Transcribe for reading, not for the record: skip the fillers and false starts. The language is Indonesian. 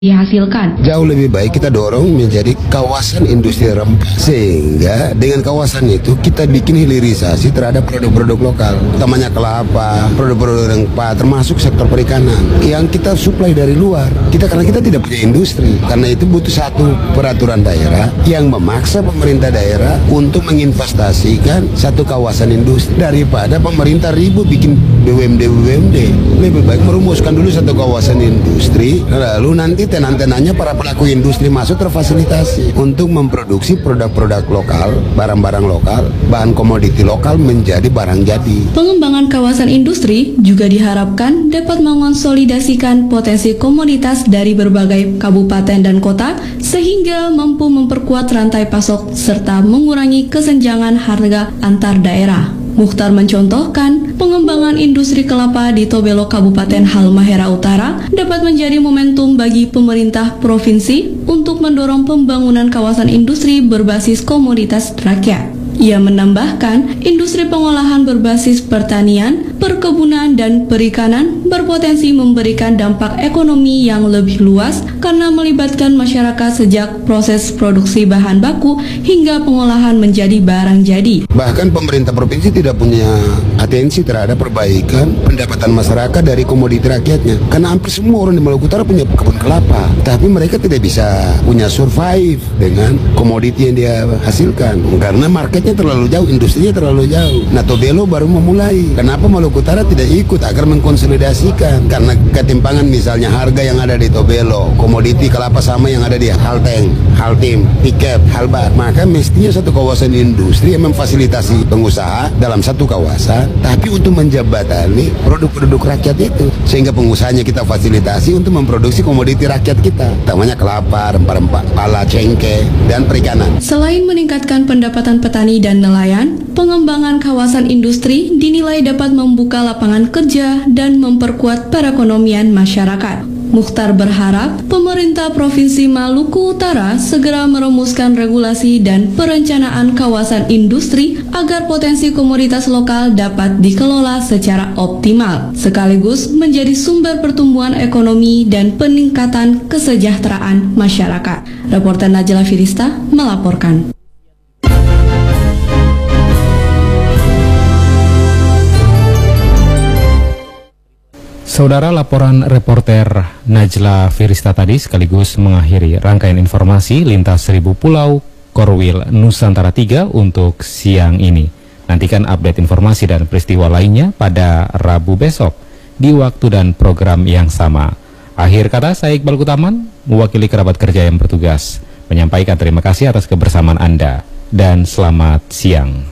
dihasilkan. Jauh lebih baik kita dorong menjadi kawasan industri rempah, sehingga dengan kawasan itu kita bikin hilirisasi terhadap produk-produk lokal, utamanya kelapa, produk-produk rempah, termasuk sektor perikanan yang kita suplai dari luar. Karena kita tidak punya industri, karena itu butuh satu peraturan daerah yang memaksa pemerintah daerah untuk menginvestasikan satu kawasan industri daripada pemerintah ribut bikin BUMD. Lebih baik merumuskan dulu satu kawasan industri, lalu nanti tenan-tenannya para pelaku industri masuk terfasilitasi untuk memproduksi produk-produk lokal, barang-barang lokal, bahan komoditi lokal menjadi barang jadi. Pengembangan kawasan industri juga diharapkan dapat mengonsolidasikan potensi komoditas dari berbagai kabupaten dan kota sehingga mampu memperkuat rantai pasok serta mengurangi kesenjangan harga antar daerah. Mukhtar mencontohkan, pengembangan industri kelapa di Tobelo Kabupaten Halmahera Utara dapat menjadi momentum bagi pemerintah provinsi untuk mendorong pembangunan kawasan industri berbasis komoditas rakyat. Ia menambahkan, industri pengolahan berbasis pertanian, perkebunan, dan perikanan berpotensi memberikan dampak ekonomi yang lebih luas karena melibatkan masyarakat sejak proses produksi bahan baku hingga pengolahan menjadi barang jadi. Bahkan pemerintah provinsi tidak punya atensi terhadap perbaikan pendapatan masyarakat dari komoditi rakyatnya. Karena hampir semua orang di Maluku Utara punya kebun kelapa, tapi mereka tidak bisa punya survive dengan komoditi yang dia hasilkan karena marketnya terlalu jauh, industrinya terlalu jauh. Nah, Tobelo baru memulai. Kenapa Maluku Utara tidak ikut agar mengkonsolidasikan? Karena ketimpangan misalnya harga yang ada di Tobelo, komoditi kelapa sama yang ada di Haltim, Pikep, Halbar. Maka mestinya satu kawasan industri yang memfasilitasi pengusaha dalam satu kawasan, tapi untuk menjabatani produk-produk rakyat itu. Sehingga pengusahanya kita fasilitasi untuk memproduksi komoditi rakyat kita, utamanya kelapa, rempah-rempah, pala, cengkeh, dan perikanan. Selain meningkatkan pendapatan petani dan nelayan, pengembangan kawasan industri dinilai dapat membuka lapangan kerja dan memperkuat perekonomian masyarakat. Mukhtar berharap pemerintah Provinsi Maluku Utara segera merumuskan regulasi dan perencanaan kawasan industri agar potensi komoditas lokal dapat dikelola secara optimal, sekaligus menjadi sumber pertumbuhan ekonomi dan peningkatan kesejahteraan masyarakat. Reporter Najla Firista melaporkan. Saudara, laporan reporter Najla Firista tadi sekaligus mengakhiri rangkaian informasi lintas 1000 pulau Korwil Nusantara 3 untuk siang ini. Nantikan update informasi dan peristiwa lainnya pada Rabu besok di waktu dan program yang sama. Akhir kata, saya Iqbal Kutaman, mewakili kerabat kerja yang bertugas, menyampaikan terima kasih atas kebersamaan Anda dan selamat siang.